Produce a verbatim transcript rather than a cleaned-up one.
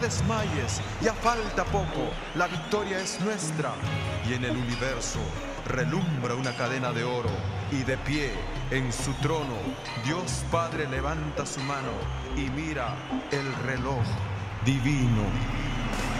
desmayes, ya falta poco, la victoria es nuestra. Y en el universo relumbra una cadena de oro, y de pie en su trono, Dios Padre levanta su mano y mira el reloj divino.